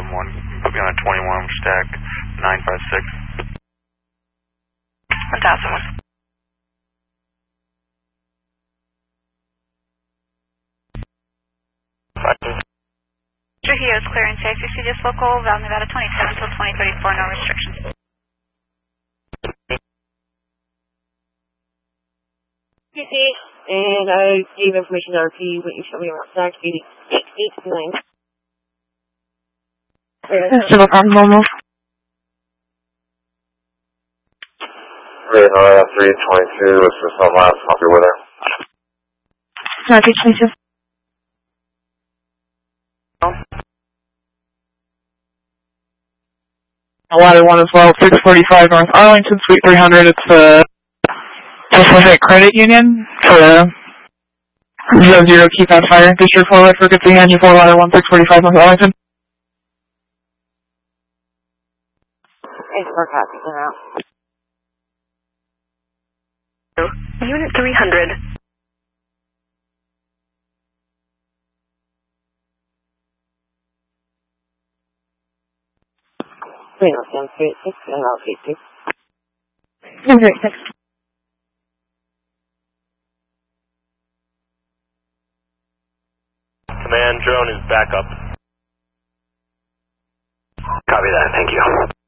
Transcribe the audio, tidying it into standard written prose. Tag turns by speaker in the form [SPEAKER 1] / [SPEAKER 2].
[SPEAKER 1] 1. Put me on a 21 stack 956.
[SPEAKER 2] 1001. Trujillo is clear and safe. You see this local, Val Nevada 27 till 2034, no restrictions.
[SPEAKER 3] You see, and I gave information to RP, what you showed me around stack 889.
[SPEAKER 4] Still normal.
[SPEAKER 5] Great, 322, this is some last copy with her.
[SPEAKER 4] Copy, 22. Ladder 1 as well, 645 North Arlington, Suite 300. It's the Pacific Credit Union for 00 keypad fire. District 4 Red for 50 hand, U4 Ladder 1, 645 North Arlington.
[SPEAKER 3] Thanks for copies now.
[SPEAKER 2] Unit 300.
[SPEAKER 3] Wait, no, 736 and I'll see 2.
[SPEAKER 4] 736.
[SPEAKER 5] Command drone is back up.
[SPEAKER 1] Copy that, thank you.